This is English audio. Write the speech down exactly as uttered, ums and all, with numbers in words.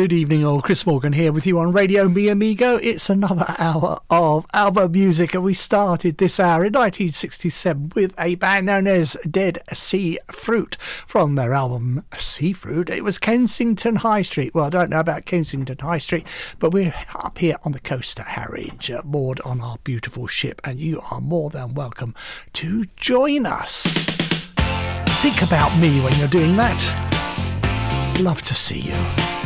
Good evening, all. Chris Morgan here with you on Radio Mi Amigo. It's another hour of album music, and we started this hour in nineteen sixty-seven with a band known as Dead Sea Fruit from their album Sea Fruit. It was Kensington High Street. Well, I don't know about Kensington High Street, but we're up here on the coast at Harwich, uh, moored on our beautiful ship, and you are more than welcome to join us. Think about me when you're doing that. Love to see you.